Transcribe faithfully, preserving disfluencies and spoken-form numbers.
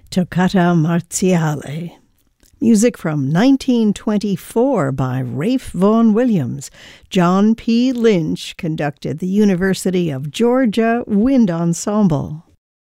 Toccata Marziale. Music from nineteen twenty-four by Ralph Vaughan Williams. John P. Lynch conducted the University of Georgia Wind Ensemble.